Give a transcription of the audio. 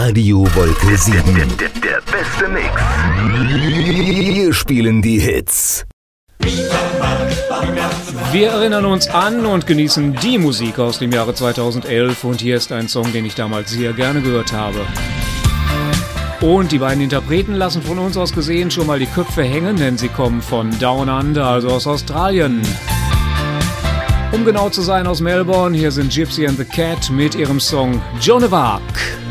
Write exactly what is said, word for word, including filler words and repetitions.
Radio Wolke sieben. Der, der, der beste Mix. Wir spielen die Hits. Wir erinnern uns an und genießen die Musik aus dem Jahre zweitausendelf und hier ist ein Song, den ich damals sehr gerne gehört habe. Und die beiden Interpreten lassen von uns aus gesehen schon mal die Köpfe hängen, denn sie kommen von Down Under, also aus Australien. Um genau zu sein, aus Melbourne. Hier sind Gypsy and the Cat mit ihrem Song Joan of Arc.